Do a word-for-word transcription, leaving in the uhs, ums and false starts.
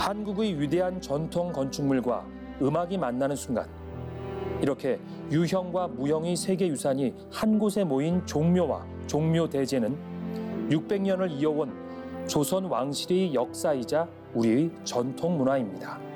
한국의 위대한 전통 건축물과 음악이 만나는 순간, 이렇게 유형과 무형의 세계유산이 한 곳에 모인 종묘와 종묘대제는 육백 년을 이어온 조선 왕실의 역사이자 우리의 전통 문화입니다.